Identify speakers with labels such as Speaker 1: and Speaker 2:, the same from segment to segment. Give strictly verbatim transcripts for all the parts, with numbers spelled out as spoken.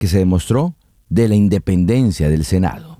Speaker 1: que se demostró de la independencia del Senado.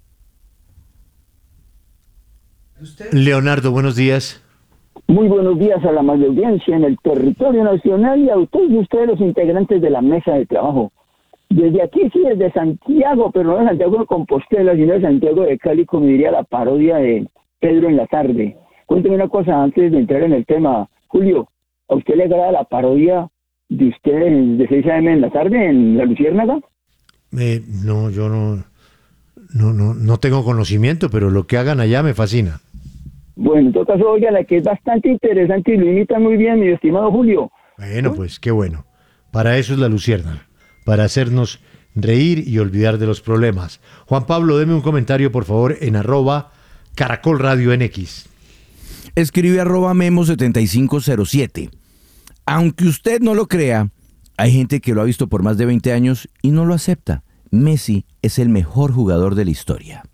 Speaker 2: Leonardo, buenos días.
Speaker 3: Muy buenos días a la mayor audiencia en el territorio nacional y a todos ustedes los integrantes de la mesa de trabajo. Desde aquí, sí, desde Santiago, pero no de Santiago de Compostela, sino de Santiago de Cali, como diría la parodia de Pedro en la tarde. Cuénteme una cosa antes de entrar en el tema. Julio, ¿a usted le agrada la parodia de ustedes de seis a eme en la tarde en La Luciérnaga?
Speaker 2: Eh, no, yo no, no, no, no tengo conocimiento, pero lo que hagan allá me fascina.
Speaker 3: Bueno, en todo caso, oiga, la que es bastante interesante y lo imita muy bien, mi estimado Julio.
Speaker 2: Bueno, pues qué bueno. Para eso es La Luciérnaga, para hacernos reír y olvidar de los problemas. Juan Pablo, deme un comentario, por favor, en arroba Caracol Radio N X.
Speaker 1: Escribe arroba memo setenta y cinco cero siete. Aunque usted no lo crea, hay gente que lo ha visto por más de veinte años y no lo acepta. Messi es el mejor jugador de la historia.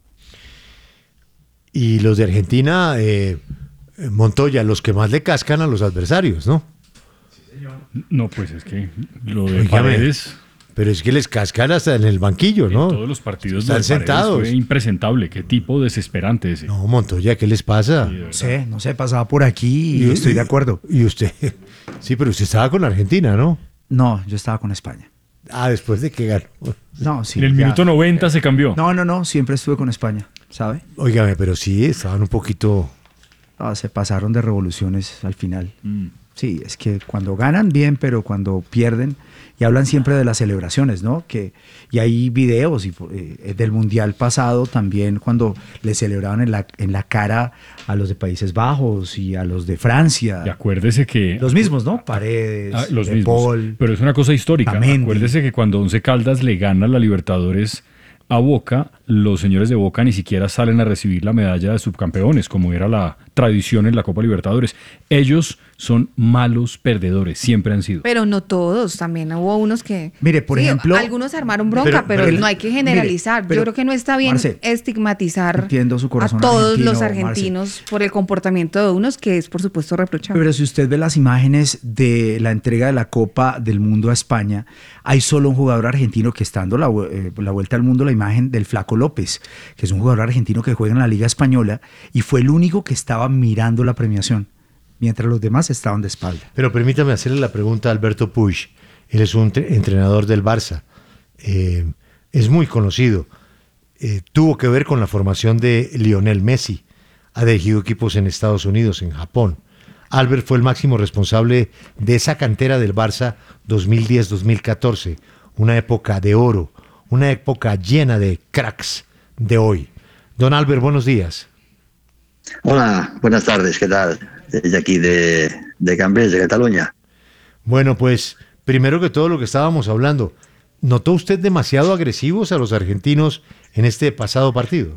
Speaker 2: Y los de Argentina, eh, Montoya, los que más le cascan a los adversarios, ¿no?
Speaker 4: Sí, señor. No, pues es que lo de
Speaker 2: Oígame,
Speaker 4: Paredes...
Speaker 2: Pero es que les cascan hasta en el banquillo, ¿no?
Speaker 4: En todos los partidos
Speaker 2: están
Speaker 4: de
Speaker 2: sentados.
Speaker 4: Fue impresentable. Qué tipo desesperante ese.
Speaker 2: No, Montoya, ¿qué les pasa?
Speaker 4: Sí,
Speaker 5: No sé, no sé, pasaba por aquí y, y estoy de acuerdo.
Speaker 2: Y usted, sí, pero usted estaba con Argentina, ¿no?
Speaker 5: No, yo estaba con España.
Speaker 2: Ah, después de que ganó.
Speaker 5: No, sí.
Speaker 4: En el
Speaker 5: ya.
Speaker 4: minuto noventa se cambió.
Speaker 5: No, no, no, siempre estuve con España, ¿sabe?
Speaker 2: Óigame, pero sí, estaban un poquito...
Speaker 5: No, se pasaron de revoluciones al final.
Speaker 4: Mm.
Speaker 5: Sí, es que cuando ganan bien, pero cuando pierden, y hablan siempre de las celebraciones, ¿no? Que, y hay videos y, eh, del Mundial pasado también, cuando le celebraban en la, en la cara a los de Países Bajos y a los de Francia.
Speaker 4: Y acuérdese que...
Speaker 5: Los mismos, ¿no? Paredes,
Speaker 4: Ah, los
Speaker 5: De
Speaker 4: mismos.
Speaker 5: Paul.
Speaker 4: Pero es una cosa histórica.
Speaker 5: Otamendi.
Speaker 4: Acuérdese que cuando Once Caldas le gana la Libertadores a Boca, los señores de Boca ni siquiera salen a recibir la medalla de subcampeones, como era la tradición en la Copa Libertadores. Ellos son malos perdedores, siempre han sido.
Speaker 6: Pero no todos, también hubo unos que...
Speaker 5: Mire, por
Speaker 6: sí,
Speaker 5: ejemplo...
Speaker 6: algunos armaron bronca,
Speaker 5: pero-
Speaker 6: pero,
Speaker 5: pero-
Speaker 6: no hay que generalizar.
Speaker 5: mire, pero-
Speaker 6: Yo creo que no está bien
Speaker 5: Marce,
Speaker 6: estigmatizar
Speaker 5: entiendo su
Speaker 6: a
Speaker 5: corazón
Speaker 6: todos
Speaker 5: argentino,
Speaker 6: los
Speaker 5: Marce.
Speaker 6: argentinos por el comportamiento de unos, que es por supuesto reprochable.
Speaker 5: Pero si usted ve las imágenes de la entrega de la Copa del Mundo a España, hay solo un jugador argentino que está dando la, vu- eh, la vuelta al mundo, la imagen del Flaco López, que es un jugador argentino que juega en la Liga Española y fue el único que estaba mirando la premiación, mientras los demás estaban de espalda.
Speaker 2: Pero permítame hacerle la pregunta a Alberto Puig. Él es un tre- entrenador del Barça. Eh, es muy conocido. Eh, tuvo que ver con la formación de Lionel Messi. Ha dirigido equipos en Estados Unidos, en Japón. Albert fue el máximo responsable de esa cantera del Barça dos mil diez dos mil catorce. Una época de oro, una época llena de cracks de hoy. Don Albert, buenos días.
Speaker 7: Hola, buenas tardes, ¿qué tal? Desde aquí de, de Cambrils, de Cataluña.
Speaker 2: Bueno, pues primero que todo lo que estábamos hablando, ¿notó usted demasiado agresivos a los argentinos en este pasado partido?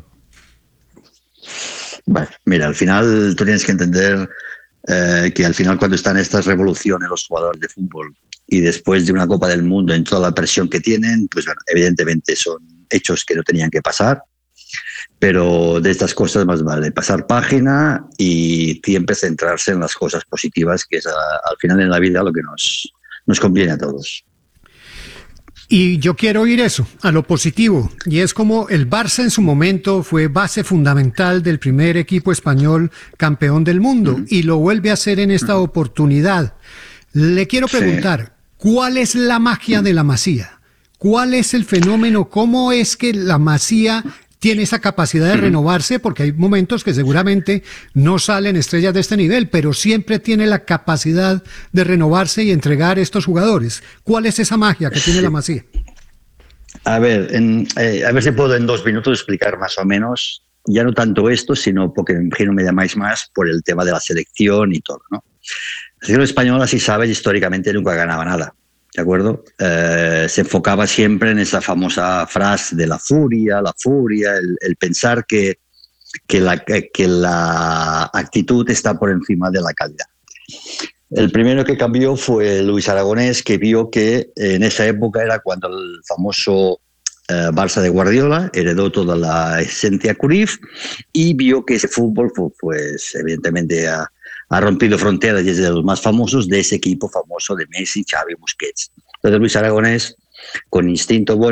Speaker 7: Bueno, mira, al final tú tienes que entender eh, que al final cuando están estas revoluciones los jugadores de fútbol y después de una Copa del Mundo en toda la presión que tienen, pues bueno, evidentemente son hechos que no tenían que pasar, pero de estas cosas más vale pasar página y siempre centrarse en las cosas positivas, que es a, al final en la vida lo que nos, nos conviene a todos.
Speaker 8: Y yo quiero oír eso, a lo positivo, y es como el Barça en su momento fue base fundamental del primer equipo español campeón del mundo, uh-huh. y lo vuelve a hacer en esta uh-huh. oportunidad. Le quiero preguntar, sí. ¿cuál es la magia de la Masía? ¿Cuál es el fenómeno? ¿Cómo es que la Masía tiene esa capacidad de renovarse? Porque hay momentos que seguramente no salen estrellas de este nivel, pero siempre tiene la capacidad de renovarse y entregar estos jugadores. ¿Cuál es esa magia que tiene la Masía?
Speaker 7: A ver, en, eh, a ver si puedo en dos minutos explicar más o menos, ya no tanto esto, sino porque me imagino me llamáis más por el tema de la selección y todo, ¿no? La selección española, si sabes, históricamente nunca ganaba nada. ¿De acuerdo? Eh, se enfocaba siempre en esa famosa frase de la furia, la furia, el, el pensar que, que, la, que la actitud está por encima de la calidad. El primero que cambió fue Luis Aragonés, que vio que en esa época era cuando el famoso eh, Barça de Guardiola heredó toda la esencia Cruyff y vio que ese fútbol, pues evidentemente ha, ha rompido fronteras desde los más famosos de ese equipo famoso de Messi, Xavi, Busquets. Entonces Luis Aragonés con instinto. Bueno,